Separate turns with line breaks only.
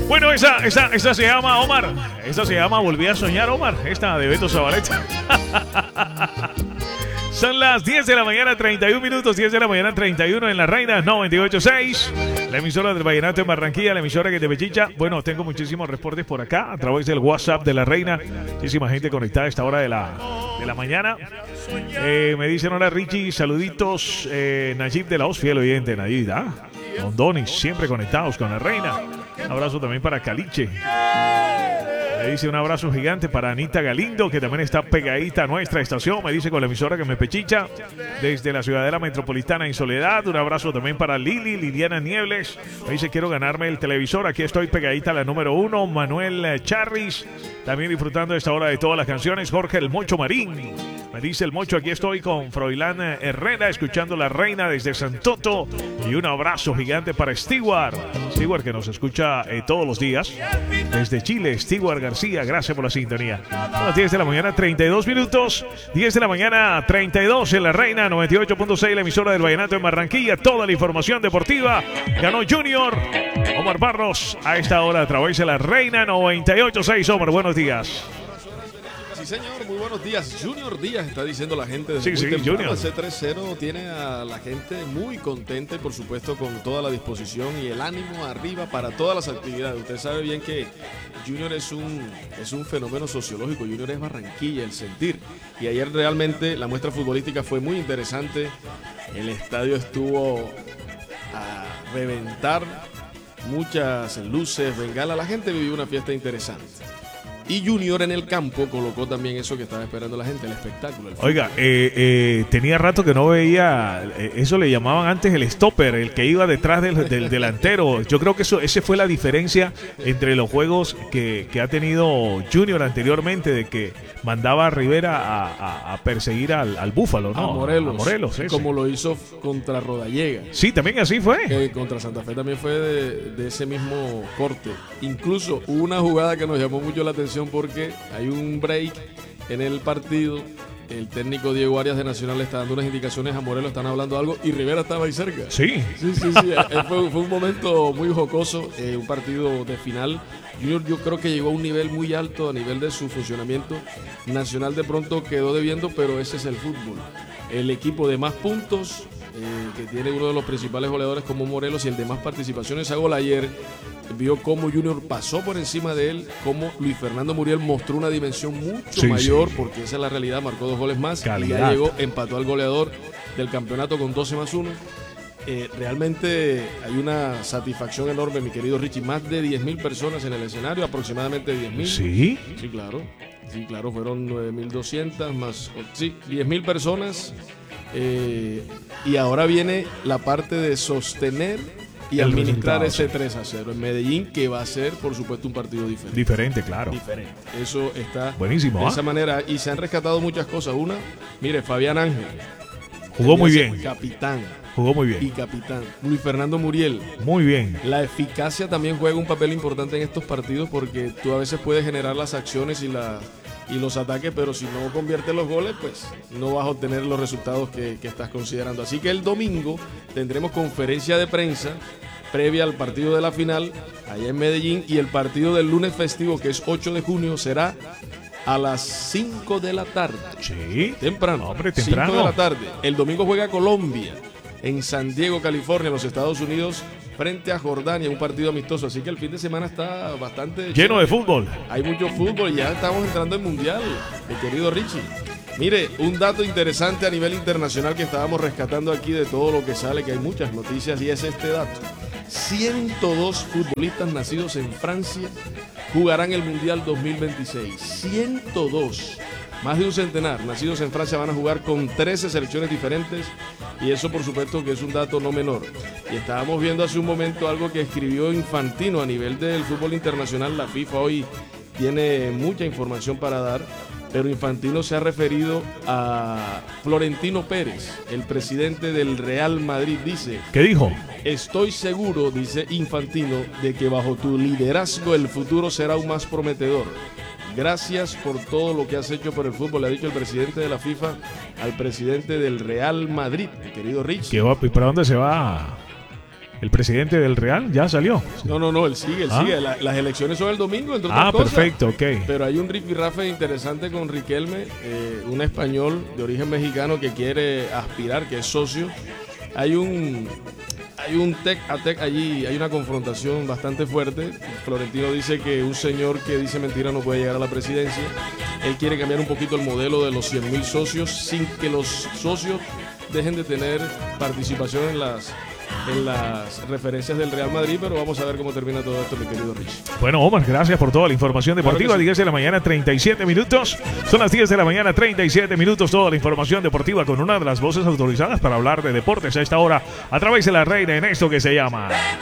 Bueno, esa se llama Omar. Esa se llama Volví a soñar, Omar. Esta de Beto Zabaleta. Son las 10 de la mañana, 31 minutos, 10 de la mañana, 31 en La Reina 98.6. La emisora del Vallenato en Barranquilla, la emisora que te pechicha. Bueno, tengo muchísimos reportes por acá a través del WhatsApp de La Reina. Muchísima gente conectada a esta hora de la mañana. Me dicen, hola Richie, saluditos. Nayib de la Hoz, fiel oyente, Nayib. Don Donis, siempre conectados con La Reina. Un abrazo también para Caliche. Me dice un abrazo gigante para Anita Galindo, que también está pegadita a nuestra estación. Me dice con la emisora que me pechicha desde la Ciudadela Metropolitana en Soledad. Un abrazo también para Liliana Niebles. Me dice quiero ganarme el televisor. Aquí estoy pegadita a la número 1. Manuel Charris, también disfrutando esta hora de todas las canciones. Jorge El Mocho Marín. Me dice el Mocho, aquí estoy con Froilán Herrera, escuchando La Reina desde Santoto. Y un abrazo gigante para Stewart, que nos escucha todos los días desde Chile. Stewart García, gracias por la sintonía. A las 10 de la mañana, 32 minutos. 10 de la mañana, 32 en La Reina 98.6, la emisora del Vallenato en Barranquilla. Toda la información deportiva. Ganó Junior. Omar Barros a esta hora a través de La Reina 98.6. Omar, buenos días.
Sí, señor, muy buenos días. Junior Díaz está diciendo la gente.
Sí, Junior.
Ese 3-0 tiene a la gente muy contenta y por supuesto con toda la disposición y el ánimo arriba para todas las actividades. Usted sabe bien que Junior es un fenómeno sociológico. Junior es Barranquilla, el sentir. Y ayer realmente la muestra futbolística fue muy interesante. El estadio estuvo a reventar, muchas luces, bengala. La gente vivió una fiesta interesante. Y Junior en el campo colocó también eso que estaba esperando la gente, el espectáculo.
Oiga, tenía rato que no veía, eso le llamaban antes el stopper, el que iba detrás del delantero. Yo creo que esa fue la diferencia entre los juegos que ha tenido Junior anteriormente, de que mandaba a Rivera a perseguir al Búfalo, ¿no?
A Morelos,
ese.
Como lo hizo contra Rodallega.
Sí, también así fue.
Contra Santa Fe también fue de ese mismo corte. Incluso hubo una jugada que nos llamó mucho la atención porque hay un break en el partido. El técnico Diego Arias de Nacional le está dando unas indicaciones a Morelos, están hablando algo y Rivera estaba ahí cerca.
Sí.
Sí. Fue un momento muy jocoso, un partido de final. Junior yo creo que llegó a un nivel muy alto a nivel de su funcionamiento. Nacional de pronto quedó debiendo, pero ese es el fútbol. El equipo de más puntos, que tiene uno de los principales goleadores como Morelos y el de más participaciones a gol ayer, vio cómo Junior pasó por encima de él, cómo Luis Fernando Muriel mostró una dimensión mucho mayor, porque esa es la realidad, marcó 2 goles más, calidad. Y ya llegó, empató al goleador del campeonato con 12+1. Realmente hay una satisfacción enorme, mi querido Richie, más de 10.000 personas en el escenario, aproximadamente 10.000.
¿Sí?
Sí, claro, fueron 9.200 más, 10.000 personas. Y ahora viene la parte de sostener y administrar ese 3-0 en Medellín, que va a ser, por supuesto, un partido diferente.
Diferente, claro.
Diferente. Eso está
buenísimo.
De esa manera. Y se han rescatado muchas cosas. Una, mire, Fabián Ángel.
Jugó muy bien.
Capitán.
Jugó muy bien.
Y capitán. Luis Fernando Muriel.
Muy bien.
La eficacia también juega un papel importante en estos partidos porque tú a veces puedes generar las acciones y los ataques, pero si no conviertes los goles, pues no vas a obtener los resultados que estás considerando. Así que el domingo tendremos conferencia de prensa previa al partido de la final allá en Medellín, y el partido del lunes festivo, que es 8 de junio, será a las 5 de la tarde.
Sí.
Temprano.
Hombre, temprano.
5 de la tarde. El domingo juega Colombia en San Diego, California, en los Estados Unidos, frente a Jordania, un partido amistoso. Así que el fin de semana está bastante
lleno de fútbol.
Hay mucho fútbol y ya estamos entrando en Mundial, mi querido Richie. Mire, un dato interesante a nivel internacional que estábamos rescatando aquí de todo lo que sale, que hay muchas noticias, y es este dato. 102 futbolistas nacidos en Francia jugarán el Mundial 2026. 102. Más de un centenar nacidos en Francia van a jugar con 13 selecciones diferentes, y eso por supuesto que es un dato no menor. Y estábamos viendo hace un momento algo que escribió Infantino a nivel del fútbol internacional. La FIFA hoy tiene mucha información para dar, pero Infantino se ha referido a Florentino Pérez, el presidente del Real Madrid. Dice,
¿qué dijo?
Estoy seguro, dice Infantino, de que bajo tu liderazgo el futuro será aún más prometedor. Gracias por todo lo que has hecho por el fútbol, le ha dicho el presidente de la FIFA al presidente del Real Madrid, mi querido Rich.
¿Para dónde se va el presidente del Real ya salió.
No, él sigue. Las elecciones son el domingo, entre otras cosas.
Perfecto, ok.
Pero hay un rifirrafe interesante con Riquelme, un español de origen mexicano que quiere aspirar, que es socio. Hay un tec a tec allí, hay una confrontación bastante fuerte. Florentino dice que un señor que dice mentira no puede llegar a la presidencia. Él quiere cambiar un poquito el modelo de los 100.000 socios sin que los socios dejen de tener participación en las referencias del Real Madrid, pero vamos a ver cómo termina todo esto, mi querido Rich.
Bueno, Omar, gracias por toda la información deportiva.
Claro que sí.
10 de la mañana, 37 minutos. Son las 10 de la mañana, 37 minutos. Toda la información deportiva con una de las voces autorizadas para hablar de deportes a esta hora a través de la reina en esto que se llama